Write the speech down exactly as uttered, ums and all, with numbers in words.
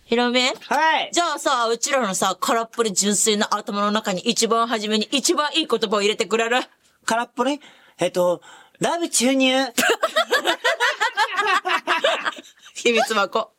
ひろみはい。 じゃあさ、うちらのさ、空っぽで純粋な頭の中に一番初めに一番いい言葉を入れてくれる？ 空っぽね。えっと、ラブ注入。 秘密箱。